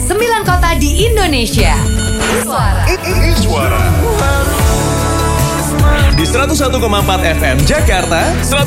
9 kota di Indonesia. Suara. Di 101,4 FM Jakarta,